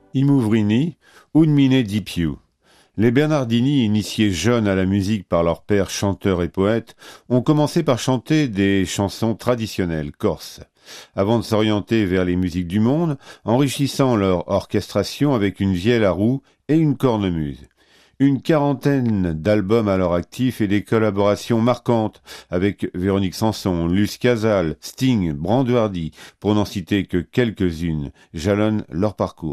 I Mouvrini, un mine di più. Les Bernardini, initiés jeunes à la musique par leur père chanteur et poète, ont commencé par chanter des chansons traditionnelles corses, avant de s'orienter vers les musiques du monde, enrichissant leur orchestration avec une vielle à roue et une cornemuse. Une quarantaine d'albums à leur actif et des collaborations marquantes avec Véronique Sanson, Luce Casal, Sting, Brando Hardy, pour n'en citer que quelques-unes, jalonnent leur parcours.